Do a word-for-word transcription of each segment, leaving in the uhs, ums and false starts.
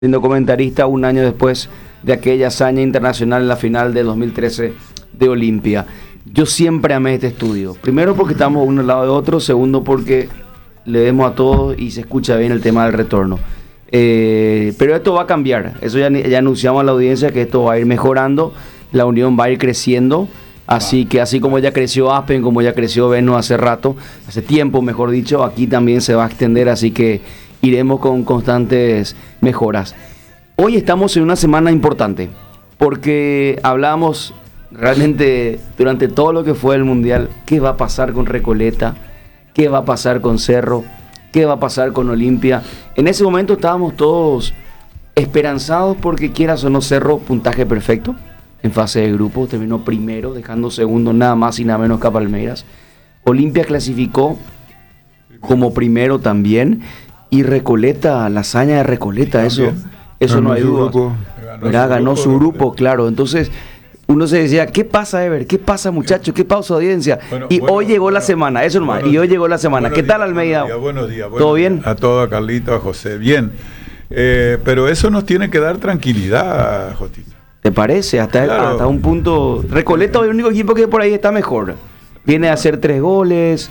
siendo comentarista un año después de aquella hazaña internacional en la final de dos mil trece de Olimpia. Yo siempre amé este estudio. Primero porque estamos uno al lado de otro, segundo porque le vemos a todos y se escucha bien el tema del retorno. Eh, pero esto va a cambiar, eso ya, ya anunciamos a la audiencia que esto va a ir mejorando, la unión va a ir creciendo, así que así como ya creció Aspen, como ya creció Venus hace rato, hace tiempo mejor dicho, aquí también se va a extender, así que iremos con constantes mejoras. Hoy estamos en una semana importante, porque hablamos realmente durante todo lo que fue el Mundial, qué va a pasar con Recoleta, qué va a pasar con Cerro, qué va a pasar con Olimpia. En ese momento estábamos todos esperanzados porque quieras o no Cerro, puntaje perfecto en fase de grupo, terminó primero, dejando segundo nada más y nada menos que a Palmeiras. Olimpia clasificó como primero también, y Recoleta, la hazaña de Recoleta, eso, eso no hay duda. Ganó, ganó su grupo, claro. Entonces uno se decía, ¿qué pasa, Ever? ¿Qué pasa, muchachos? ¿Qué pasa, audiencia? Bueno, y bueno, hoy llegó bueno, la semana, eso nomás, y hoy llegó la semana. ¿Qué días, tal, Almeida? Buenos días, buenos días. ¿Todo buenos bien? Días. A todo, a Carlito, a José. Bien. Eh, pero eso nos tiene que dar tranquilidad, Jotita. ¿Te parece? Hasta, claro. hasta un punto. Recoleta es el único equipo que por ahí está mejor. Viene a hacer tres goles.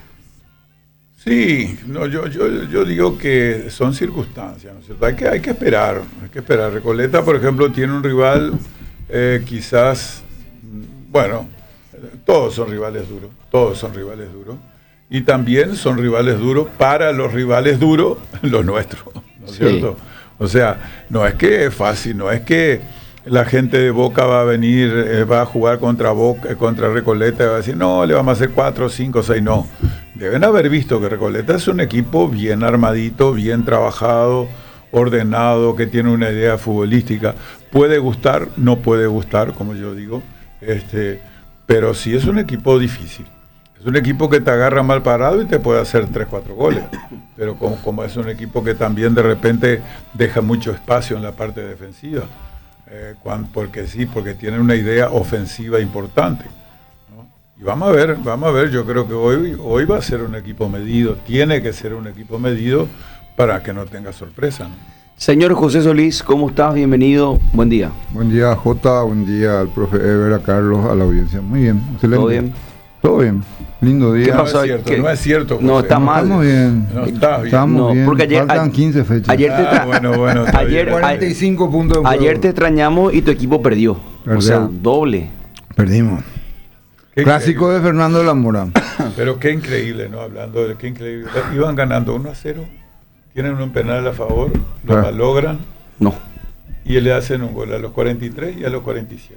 Sí, no, yo, yo, yo digo que son circunstancias, ¿no es cierto? Hay que, hay que esperar, hay que esperar. Recoleta, por ejemplo, tiene un rival, eh, quizás, bueno, todos son rivales duros, todos son rivales duros, y también son rivales duros para los rivales duros, los nuestros, ¿no es sí. cierto? O sea, no es que es fácil, no es que la gente de Boca va a venir, eh, va a jugar contra Boca, contra Recoleta y va a decir, no, le vamos a hacer cuatro, cinco, seis, no. Deben haber visto que Recoleta es un equipo bien armadito, bien trabajado, ordenado, que tiene una idea futbolística. Puede gustar, no puede gustar, como yo digo, este, pero sí es un equipo difícil. Es un equipo que te agarra mal parado y te puede hacer tres, cuatro goles. Pero como, como es un equipo que también de repente deja mucho espacio en la parte defensiva. Eh, cuando, porque sí, porque tiene una idea ofensiva importante. Y vamos a ver, vamos a ver, yo creo que hoy, hoy va a ser un equipo medido, tiene que ser un equipo medido para que no tenga sorpresa, ¿no? Señor José Solís, ¿cómo estás? Bienvenido, buen día. Buen día, Jota, buen día al profe Ever, a Carlos, a la audiencia. Muy bien, excelente. ¿Todo bien? Todo bien, lindo día. ¿Qué pasó? No es cierto, no es cierto José. No, está no, mal. Estamos bien. No está bien. Estamos no, bien, porque ayer, faltan quince fechas. Ayer te tra- ah, bueno, bueno, ayer, cuarenta y cinco puntos de juego. Ayer te extrañamos y tu equipo perdió. Perdió. O sea, doble. Perdimos. Qué Clásico increíble. De Fernando de la Mora. Pero qué increíble, ¿no? Hablando de qué increíble. Iban ganando uno a cero, tienen un penal a favor, lo ah. logran. No. Y le hacen un gol a los cuarenta y tres y a los cuarenta y siete.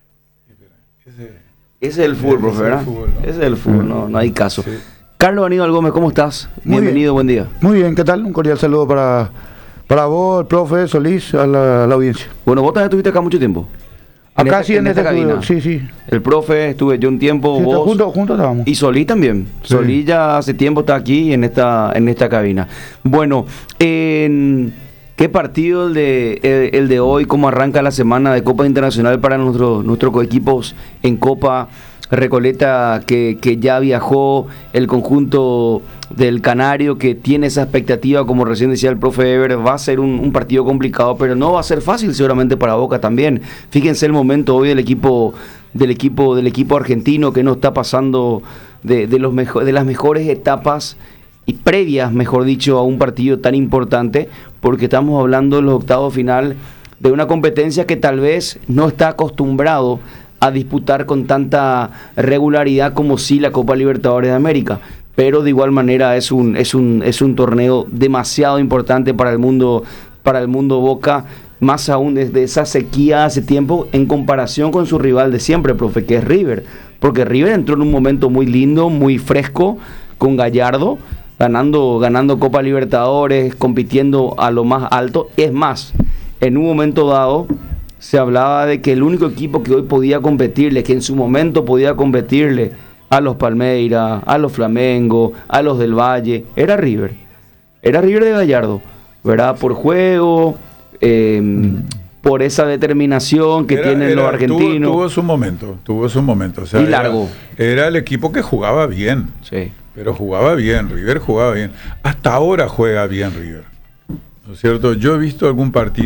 Ese, Ese es el fútbol, profe, ¿verdad? Fútbol, ¿no? Ese es el fútbol, no, no hay caso. Sí. Carlos Aníbal Gómez, ¿cómo estás? Muy Bienvenido, bien. Buen día. Muy bien, ¿qué tal? Un cordial saludo para, para vos, el profe Solís, a la, a la audiencia. Bueno, vos también estuviste acá mucho tiempo. En acá esta, sí, en, en esta, esta cabina. Sí, sí. El profe, estuve yo un tiempo, sí, vos. Juntos junto estábamos. Y Solís también. Sí. Solís ya hace tiempo está aquí en esta, en esta cabina. Bueno, en, ¿qué partido el de, el, el de hoy? ¿Cómo arranca la semana de Copa Internacional para nuestro, nuestros equipos en Copa? Recoleta que, que ya viajó, el conjunto del Canario que tiene esa expectativa, como recién decía el profe Ever, va a ser un, un partido complicado, pero no va a ser fácil seguramente para Boca también. Fíjense el momento hoy del equipo del equipo del equipo argentino que no está pasando de, de los mejo- de las mejores etapas y previas, mejor dicho, a un partido tan importante, porque estamos hablando de los octavos final de una competencia que tal vez no está acostumbrado a disputar con tanta regularidad como sí la Copa Libertadores de América, pero de igual manera es un es un es un torneo demasiado importante para el mundo para el mundo Boca, más aún desde esa sequía hace tiempo en comparación con su rival de siempre, profe, que es River, porque River entró en un momento muy lindo, muy fresco con Gallardo, ganando ganando Copa Libertadores, compitiendo a lo más alto, es más, en un momento dado se hablaba de que el único equipo que hoy podía competirle, que en su momento podía competirle a los Palmeiras, a los Flamengo, a los del Valle, era River. Era River de Gallardo, ¿verdad? Por juego, eh, por esa determinación que era, tienen era, los argentinos. Tuvo, tuvo su momento, tuvo su momento. O sea, y largo. Era, era el equipo que jugaba bien. Sí. Pero jugaba bien, River jugaba bien. Hasta ahora juega bien River. ¿no es cierto? Yo he visto algún partido